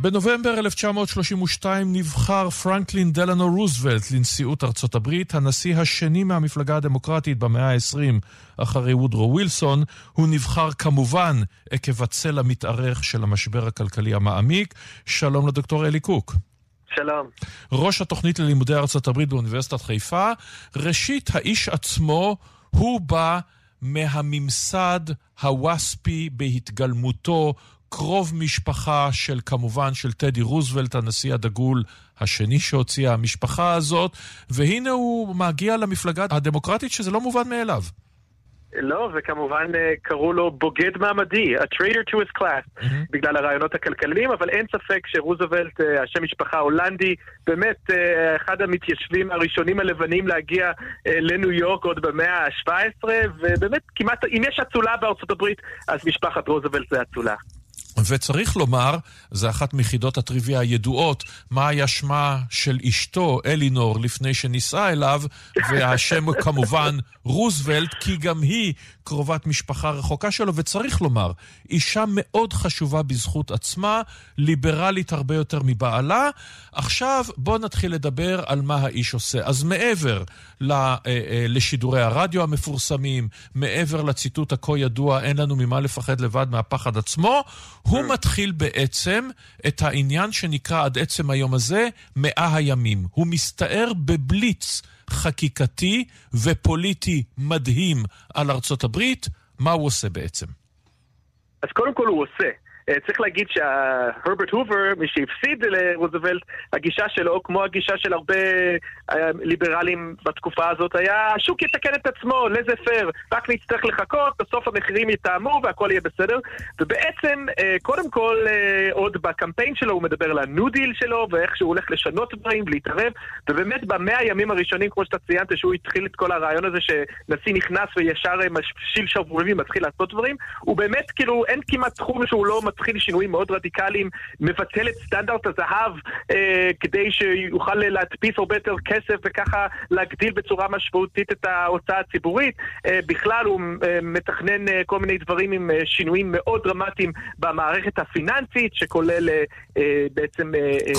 בנובמבר 1932 נבחר פרנקלין דלאנו רוזוולט לנשיאות ארצות הברית, הנשיא השני מהמפלגה הדמוקרטית במאה ה-20 אחרי וודרו ווילסון. הוא נבחר כמובן עקב הצל המתארך של המשבר הכלכלי המעמיק. שלום לדוקטור אלי קוק. שלום. ראש התוכנית ללימודי ארצות הברית באוניברסיטת חיפה. ראשית, האיש עצמו הוא בא מהממסד הווספי בהתגלמותו, קרוב משפחה של כמובן של טדי רוזוולט, הנשיא הדגול השני שהוציאה המשפחה הזאת, והנה הוא מגיע למפלגה הדמוקרטית שזה לא מובן מאליו. לא, וכמובן קראו לו בוגד מעמדי, a traitor to his class, בגלל הרעיונות הכלכליים, אבל אין ספק שרוזוולט, השם משפחה הולנדי, באמת אחד המתיישבים הראשונים הלבנים להגיע לניו יורק עוד במאה ה-17, ובאמת כמעט, אם יש אצולה בארצות הברית, אז משפחת רוזוולט זה אצולה. וצריך לומר, זה אחת מיחידות הטריוויה הידועות, מה היה שמה של אשתו, אלינור, לפני שנישאה אליו, והשם כמובן רוזוולט, כי גם היא קרובת משפחה רחוקה שלו, וצריך לומר, אישה מאוד חשובה בזכות עצמה, ליברלית הרבה יותר מבעלה. עכשיו בוא נתחיל לדבר על מה האיש עושה. אז מעבר לשידורי הרדיו המפורסמים, מעבר לציטוט הכה ידוע, אין לנו ממה לפחד לבד מהפחד עצמו, הוא מתחיל בעצם את העניין שנקרא עד עצם היום הזה 100 הימים. הוא מסתער בבליץ חקיקתי ופוליטי מדהים על ארצות הברית. מה הוא עושה בעצם? אז קודם כל הוא עושה. צריך להגיד שהרברט הובר, מי שהפסיד לרוזוולט, הגישה שלו, כמו הגישה של הרבה ליברלים בתקופה הזאת, היה השוק יתקן את עצמו, לזה פייר, רק נצטרך לחכות, בסוף המחירים יתאמו והכל יהיה בסדר. ובעצם, קודם כל, עוד בקמפיין שלו הוא מדבר על הניו דיל שלו, ואיך שהוא הולך לשנות דברים, להתערב, ובאמת ב100 הימים הראשונים, כמו שאתה ציינת, שהוא התחיל את כל הרעיון הזה שנשיא נכנס וישר משיל שרוולים, מתחיל לעשות דברים, הוא באמת, כאילו, אין כמעט תחום שהוא לא מתחיל שינויים מאוד רדיקליים, מבטל את סטנדרט הזהב כדי שיוכל להדפיס הרבה יותר כסף וככה להגדיל בצורה משמעותית את ההוצאה הציבורית. בכלל הוא מתכנן כל מיני דברים עם שינויים מאוד דרמטיים במערכת הפיננסית, שכולל בעצם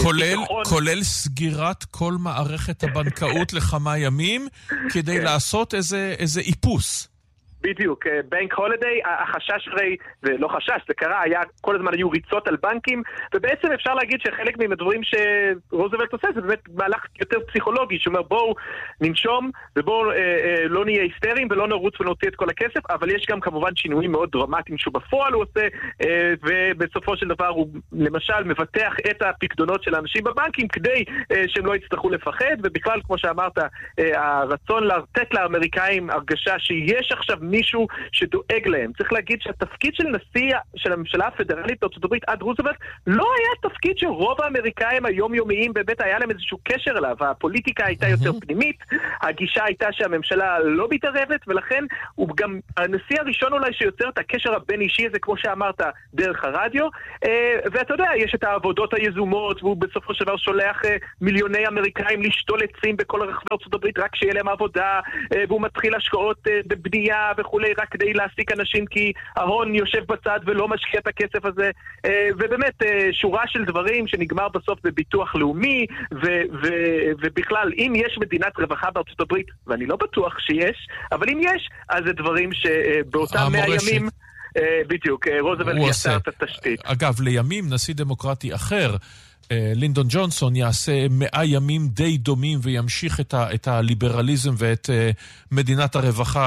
כולל סגירת כל מערכת הבנקאות לכמה ימים כדי לעשות איזה איפוס. בדיוק, בנק הולידיי, החשש הרי, ולא חשש, זה קרה, כל הזמן היו ריצות על בנקים, ובעצם אפשר להגיד שחלק מהדברים שרוזוולט עושה, זה באמת מהלך יותר פסיכולוגי, שאומר בואו ננשום, ובואו לא נהיה היסטריים, ולא נרוץ ונוציא את כל הכסף, אבל יש גם כמובן שינויים מאוד דרמטיים שהוא בפועל הוא עושה, ובסופו של דבר הוא למשל מבטח את הפקדונות של האנשים בבנקים, כדי שהם לא יצטרכו לפחד, ובכלל, כמו שאמרת, הרצון לתת לאמריקאים הרגשה שיש עכשיו מישהו שדואג להם. צריך להגיד שהתפקיד של נשיא של הממשלה הפדרלית בארצות הברית עד רוזוולט לא היה תפקיד שרוב האמריקאים היומיומיים באמת היה להם איזשהו קשר אליו. הפוליטיקה הייתה יותר פנימית, הגישה הייתה שהממשלה לא מתערבת, ולכן הוא גם הנשיא הראשון אולי שיוצר את הקשר הבין אישי הזה, כמו שאמרת, דרך הרדיו. ואתה יודע, יש את העבודות היזומות, והוא בסופו של דבר שולח מיליוני אמריקאים לשתול עצים בכל רחבי ארצות הברית רק שיהיה להם עבודה, והוא מתחיל השקעות בבנייה וכולי, רק כדי להעסיק אנשים, כי ההון יושב בצד ולא משקיע את הכסף הזה, ובאמת שורה של דברים שנגמר בסוף בביטוח לאומי, ובכלל, אם יש מדינת רווחה בארצות הברית, ואני לא בטוח שיש, אבל אם יש, אז זה דברים שבאותם 100 ימים, בדיוק, רוזוולט יצר את התשתית. אגב, לימים נשיא דמוקרטי אחר, לינדון ג'ונסון, יעשה 100 ימים די דומים וימשיך את הליברליזם ואת מדינת הרווחה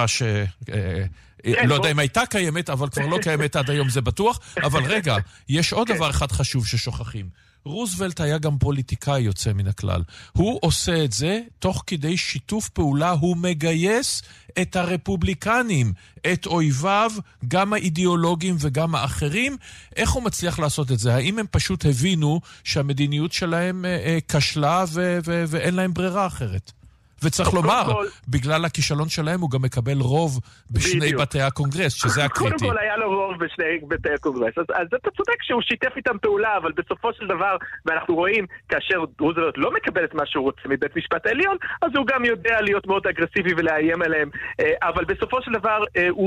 לא יודע אם הייתה קיימת, אבל כבר לא קיימת עד היום, זה בטוח. אבל רגע, יש עוד דבר אחד חשוב ששוכחים. רוזוולט היה גם פוליטיקאי יוצא מן הכלל. הוא עושה את זה תוך כדי שיתוף פעולה, הוא מגייס את הרפובליקנים, את אויביו, גם האידיאולוגים וגם האחרים. איך הוא מצליח לעשות את זה? האם הם פשוט הבינו שהמדיניות שלהם כשלה ואין להם ברירה אחרת? וצריך לומר, בגלל הכישלון שלהם הוא גם מקבל רוב בשני בתי הקונגרס, שזה הקריטי. קודם כל היה לו רוב בשני בתי הקונגרס, אז אתה צודק שהוא שיתף איתם פעולה, אבל בסופו של דבר, ואנחנו רואים, כאשר רוזוולט לא מקבל את מה שהוא רוצה מבית משפט העליון, אז הוא גם יודע להיות מאוד אגרסיבי ולאיים עליהם, אבל בסופו של דבר הוא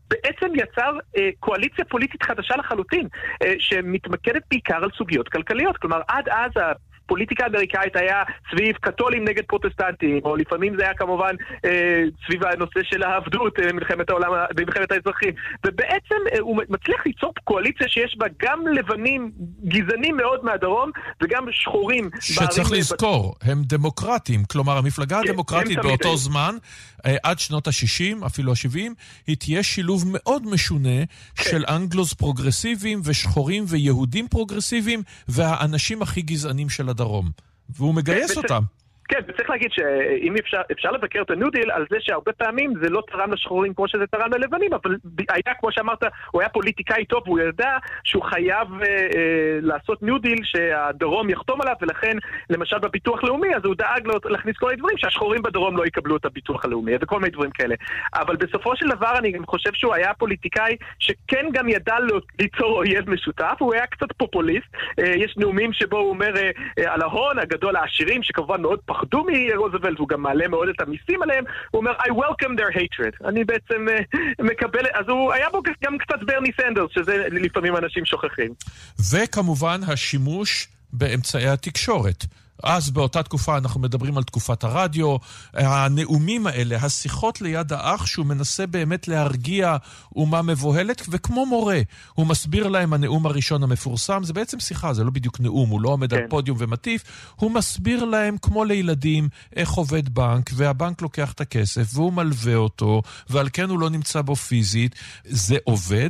בעצם יצר קואליציה פוליטית חדשה לחלוטין, שמתמקדת בעיקר על סוגיות כלכליות. כלומר, עד אז הפוליטיקה האמריקאית היה סביב קתולים נגד פרוטסטנטים, או לפעמים זה היה כמובן סביב הנושא של העבדות, במלחמת האזרחים. ובעצם הוא מצליח ליצור קואליציה שיש בה גם לבנים גזענים מאוד מהדרום, וגם שחורים. שצריך לזכור, הם דמוקרטים, כלומר המפלגה הדמוקרטית באותו זמן, עד שנות ה-60, אפילו ה-70, היא תהיה שילוב מאוד משונה של אנגלוס פרוגרסיביים ושחורים ויהודים פרוגרסיביים, והאנשים הכי גזענים של הדרום. והוא מגייס אותם. כן, וצריך להגיד שאם אפשר לבקר את הניו דיל על זה שהרבה פעמים זה לא תרם לשחורים כמו שזה תרם ללבנים, אבל היה, כמו שאמרת, הוא היה פוליטיקאי טוב, והוא ידע שהוא חייב לעשות ניו דיל שהדרום יחתום עליו, ולכן, למשל בביטוח לאומי, אז הוא דאג להכניס כל מיני דברים שהשחורים בדרום לא יקבלו את הביטוח הלאומי, וכל מיני דברים כאלה. אבל בסופו של דבר אני גם חושב שהוא היה פוליטיקאי שכן גם ידע ליצור אויב משותף, הוא היה קצת פופוליסט. יש נאומים שבו הוא אומר על ההון הגדול העשירים, שכמובן מאוד פחדו מרוזוולט, הוא גם מעלה מאוד את המיסים עליהם, הוא אומר, I welcome their hatred. אני בעצם מקבל, אז הוא היה בו גם קצת ברני סנדרס, שזה לפעמים אנשים שוכחים. וכמובן השימוש באמצעי התקשורת. אז באותה תקופה אנחנו מדברים על תקופת הרדיו, הנאומים האלה, השיחות ליד האח שהוא מנסה באמת להרגיע אומה מבוהלת, וכמו מורה, הוא מסביר להם הנאום הראשון המפורסם, זה בעצם שיחה, זה לא בדיוק נאום, הוא לא עומד על פודיום ומטיף, הוא מסביר להם כמו לילדים איך עובד בנק, והבנק לוקח את הכסף, והוא מלווה אותו, ועל כן הוא לא נמצא בו פיזית. זה עובד?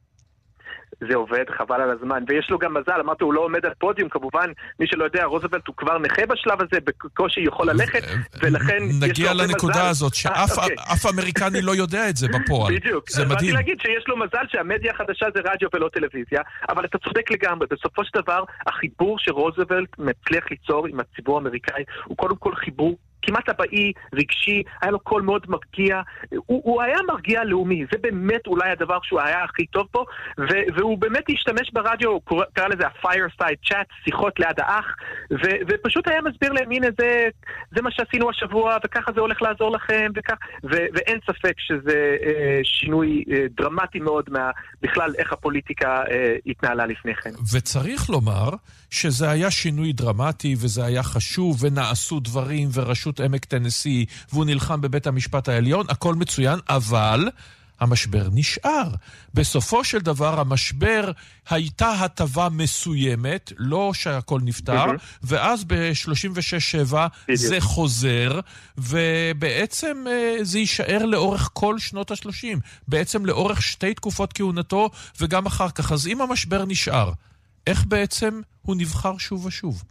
זה עובד, חבל על הזמן. ויש לו גם מזל, אמרת, הוא לא עומד על פודיום, כמובן, מי שלא יודע, רוזוולט הוא כבר נכה בשלב הזה, בקושי יכול ללכת, ולכן נגיע לנקודה הזאת, שאף אמריקני לא יודע את זה בפועל. בדיוק. זה מדהים. באתי להגיד שיש לו מזל שהמדיה החדשה זה רדיו ולא טלוויזיה, אבל אתה צודק לגמרי. בסופו של דבר, החיבור שרוזוולט מצליח ליצור עם הציבור האמריקאי, הוא קודם כל חיבור כמעט אבאי, רגשי, היה לו קול מאוד מרגיע, הוא היה מרגיע לאומי, זה באמת אולי הדבר שהוא היה הכי טוב פה, והוא באמת השתמש ברדיו, הוא קרא לזה ה-fireside chat, שיחות ליד האח, ופשוט היה מסביר להם, הנה זה מה שעשינו השבוע, וככה זה הולך לעזור לכם, ואין ספק שזה שינוי דרמטי מאוד בכלל איך הפוליטיקה התנהלה לפני כן. וצריך לומר שזה היה שינוי דרמטי, וזה היה חשוב, ונעשו דברים, ורשות עמק טנסי, והוא נלחם בבית המשפט העליון, הכל מצוין, אבל המשבר נשאר. בסופו של דבר המשבר הייתה הטבה מסוימת, לא שהכל נפטר, ואז ב-36-7 זה חוזר, ובעצם זה יישאר לאורך כל שנות ה-30, בעצם לאורך שתי תקופות כהונתו, וגם אחר כך. אז אם המשבר נשאר, איך בעצם הוא נבחר שוב ושוב?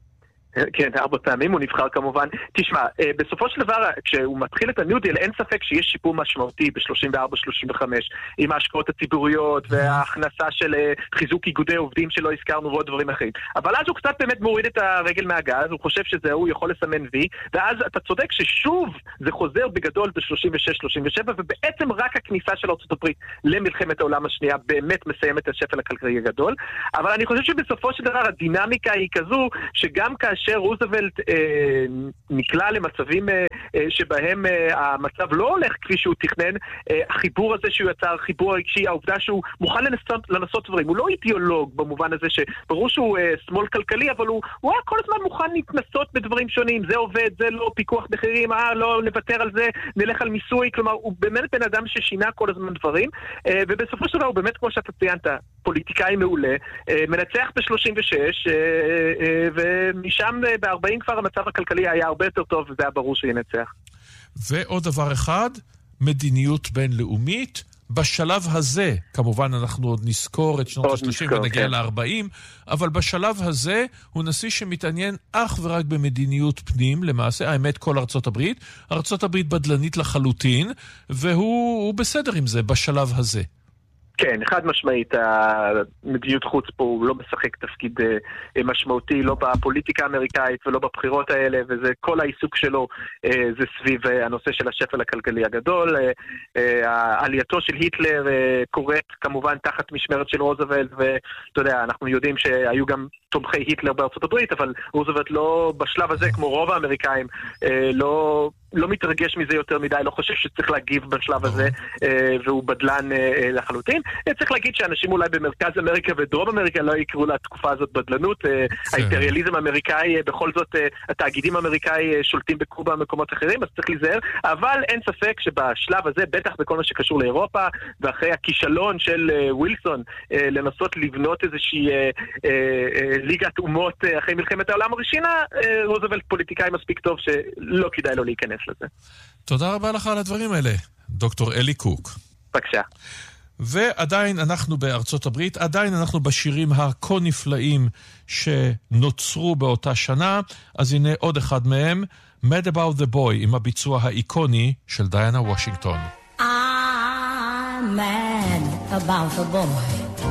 כן, 4 פעמים הוא נבחר כמובן. תשמע, בסופו של דבר, כשהוא מתחיל את הניו דיל, אין ספק שיש שיפור משמעותי ב-34-35, עם ההשקעות הציבוריות וההכנסה של חיזוק איגודי עובדים שלא הזכרנו ועוד דברים אחרים. אבל אז הוא קצת באמת מוריד את הרגל מהגז, הוא חושב שזהו, הוא יכול לסמן וי, ואז אתה צודק ששוב זה חוזר בגדול ב-36-37, ובעצם רק הכניסה של ארצות הברית למלחמת העולם השנייה באמת מסיים את השפל הכלכלי הגדול. אבל אני חושב שבסופו של דבר הדינמיקה היא כזו, שגם כאשר רוזוולט נקלע למצבים שבהם המצב לא הולך כפי שהוא תכנן, החיבור הזה שהוא יצר, חיבור הרגשי, העובדה שהוא מוכן לנסות דברים, הוא לא אידיאולוג במובן הזה שברור שהוא שמאל כלכלי, אבל הוא היה כל הזמן מוכן להתנסות בדברים שונים, זה עובד, זה לא, פיקוח מחירים, לא נוותר על זה, נלך על מיסוי, כלומר הוא באמת בן אדם ששינה כל הזמן דברים, ובסופו של דבר הוא באמת, כמו שאתה ציינת, פוליטיקאי מעולה, מנצח ב-36, ומשם ב-40 כבר המצב הכלכלי היה הרבה יותר טוב, וזה היה ברור שינצח. ועוד דבר אחד, מדיניות בינלאומית, בשלב הזה, כמובן אנחנו עוד נזכור את שנות ה-30 ונגיע ל-40, אבל בשלב הזה הוא נשיא שמתעניין אך ורק במדיניות פנים, למעשה, האמת כל ארצות הברית, ארצות הברית בדלנית לחלוטין, והוא בסדר עם זה בשלב הזה. כן, חד משמעית, המדיניות חוץ פה הוא לא משחק תפקיד משמעותי, לא בפוליטיקה האמריקאית ולא בבחירות האלה, וזה כל העיסוק שלו זה סביב הנושא של השפל הכלכלי הגדול. העלייתו של היטלר קורית כמובן תחת משמרת של רוזוולט, ואתה יודע, אנחנו יודעים שהיו גם תומכי היטלר בארצות הברית, אבל רוזוולט לא בשלב הזה, כמו רוב האמריקאים, לא מתרגש מזה יותר מדי, לא חושב שצריך להגיב בשלב הזה, והוא בדלן לחלוטין. צריך להגיד שאנשים אולי במרכז אמריקה ודרום אמריקה לא יקראו לתקופה הזאת בדלנות. האימפריאליזם האמריקאי, בכל זאת התאגידים האמריקאי שולטים בקובה במקומות אחרים, אז צריך להיזהר, אבל אין ספק שבשלב הזה, בטח בכל מה שקשור לאירופה, ואחרי הכישלון של ווילסון, לנסות לבנות איזושהי ליגת אומות אחרי מלחמת העולם הראשונה, רוזוולט פוליטיקאי מספיק טוב שלא כדאי לו להיכנס לזה. תודה רבה לך על הדברים האלה, דוקטור אלי קוק. בבקשה. ועדיין אנחנו בארצות הברית, עדיין אנחנו בשירים הכה נפלאים שנוצרו באותה שנה, אז הנה עוד אחד מהם, Mad About the Boy, עם הביצוע האיקוני של דיאנה וושינגטון. I'm mad about the boy,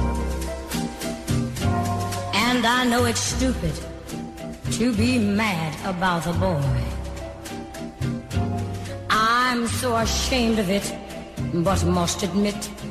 and I know it's stupid to be mad about the boy. I'm so ashamed of it, but must admit